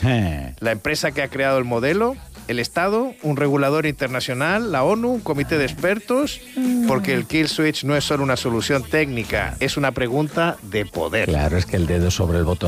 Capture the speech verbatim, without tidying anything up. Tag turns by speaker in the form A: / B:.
A: La empresa que ha creado el modelo, el Estado, un regulador internacional, la ONU, un comité de expertos, porque el kill switch no es solo una solución técnica, es una pregunta de poder.
B: Claro, es que el dedo sobre el botón